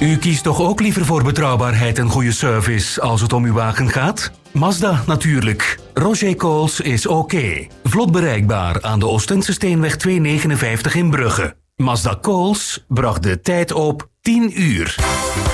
U kiest toch ook liever voor betrouwbaarheid en goede service als het om uw wagen gaat? Mazda natuurlijk. Roger Coles is oké. Vlot bereikbaar aan de Oostense Steenweg 259 in Brugge. Mazda Coles bracht de tijd op 10 uur.